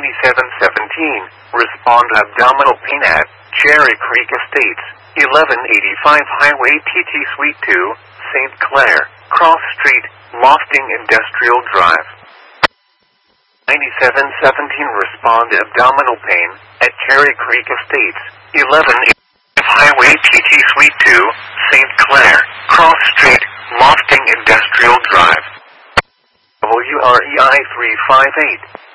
9717. Respond abdominal pain at Cherry Creek Estates, 1185 Highway TT Suite 2, St. Clair, Cross Street, Lofting Industrial Drive. 9717. Respond abdominal pain at Cherry Creek Estates, 1185 Highway TT Suite 2, St. Clair, Cross Street, Lofting Industrial Drive. WREI 358.